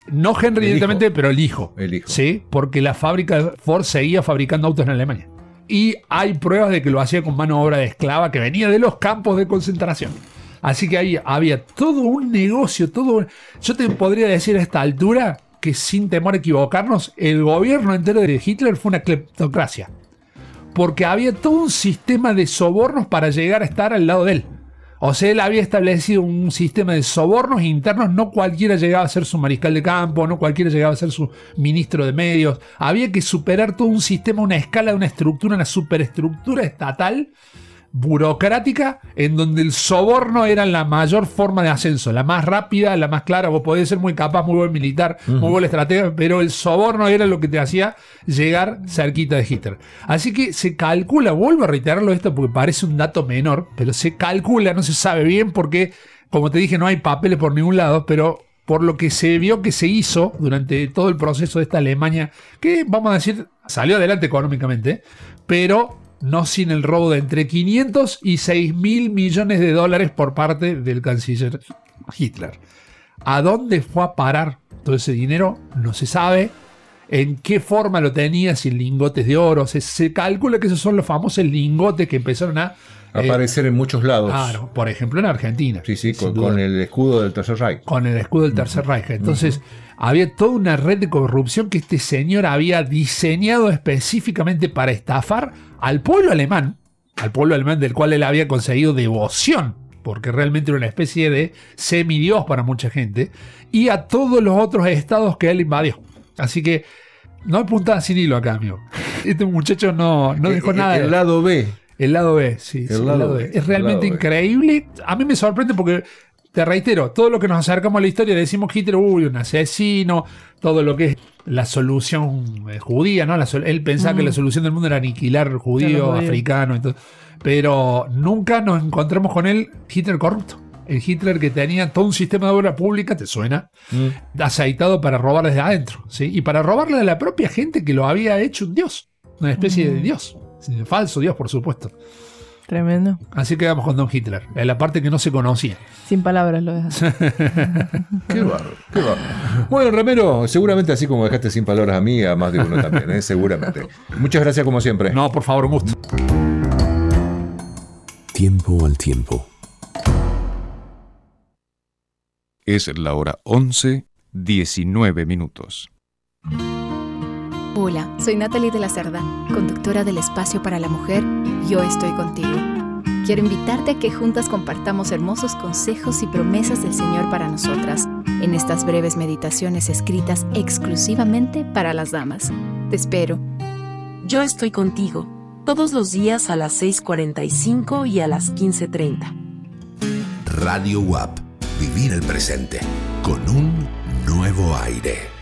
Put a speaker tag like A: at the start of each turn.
A: No Henry directamente, pero el hijo.
B: El hijo.
A: Sí, porque la fábrica Ford seguía fabricando autos en Alemania. Y hay pruebas de que lo hacía con mano de obra de esclava que venía de los campos de concentración. Así que ahí había todo un negocio, yo te podría decir a esta altura que sin temor a equivocarnos, el gobierno entero de Hitler fue una cleptocracia. Porque había todo un sistema de sobornos para llegar a estar al lado de él. O sea, él había establecido un sistema de sobornos internos. No cualquiera llegaba a ser su mariscal de campo, no cualquiera llegaba a ser su ministro de medios. Había que superar todo un sistema, una escala, una estructura, una superestructura estatal, burocrática, en donde el soborno era la mayor forma de ascenso, la más rápida, la más clara. Vos podés ser muy capaz, muy buen militar, muy buen estratega, pero el soborno era lo que te hacía llegar cerquita de Hitler. Así que se calcula, vuelvo a reiterarlo esto porque parece un dato menor, pero se calcula, no se sabe bien porque, como te dije, no hay papeles por ningún lado, pero por lo que se vio que se hizo durante todo el proceso de esta Alemania, que vamos a decir, salió adelante económicamente, pero no sin el robo de entre 500 y 6.000 millones de dólares por parte del canciller Hitler. ¿A dónde fue a parar todo ese dinero? No se sabe. ¿En qué forma lo tenía? Si en lingotes de oro. Se calcula que esos son los famosos lingotes que empezaron a
B: aparecer en muchos lados.
A: Claro, por ejemplo en Argentina.
B: Sí, con el escudo del Tercer Reich.
A: Con el escudo del Tercer Reich. Entonces, había toda una red de corrupción que este señor había diseñado específicamente para estafar al pueblo alemán del cual él había conseguido devoción, porque realmente era una especie de semidios para mucha gente, y a todos los otros estados que él invadió. Así que no hay puntada sin hilo acá, amigo. Este muchacho no dejó nada.
B: El lado B.
A: El lado B, sí. El lado B. Es realmente increíble. A mí me sorprende porque, te reitero, todo lo que nos acercamos a la historia decimos Hitler, un asesino, todo lo que es la solución judía, ¿no? Él pensaba que la solución del mundo era aniquilar judío, africano, entonces, pero nunca nos encontramos con el Hitler corrupto. El Hitler que tenía todo un sistema de obra pública, ¿te suena? Aceitado para robar desde adentro, ¿sí? Y para robarle a la propia gente que lo había hecho un dios, una especie de dios, falso dios, por supuesto.
C: Tremendo.
A: Así quedamos con Don Hitler, en la parte que no se conocía.
C: Sin palabras lo dejas.
B: Qué bárbaro, qué bárbaro. Bueno, Ramiro, seguramente así como dejaste sin palabras a mí, a más de uno también, seguramente. Muchas gracias como siempre.
A: No, por favor, un gusto.
D: Tiempo al tiempo. Es la hora 11:19.
E: Hola, soy Natalie de la Cerda, conductora del Espacio para la Mujer. Yo estoy contigo. Quiero invitarte a que juntas compartamos hermosos consejos y promesas del Señor para nosotras en estas breves meditaciones escritas exclusivamente para las damas. Te espero.
F: Yo estoy contigo, todos los días a las 6:45 y a las 15:30.
G: Radio WAP. Vivir el presente con un nuevo aire.